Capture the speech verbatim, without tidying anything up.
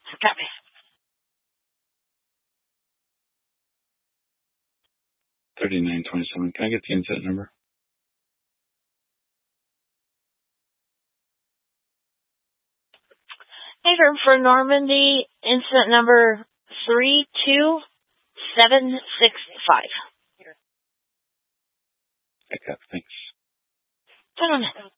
Copy. thirty-nine twenty-seven. Can I get the incident number? Hager for Normandy, incident number three two seven six five. Okay, thanks. I don't know.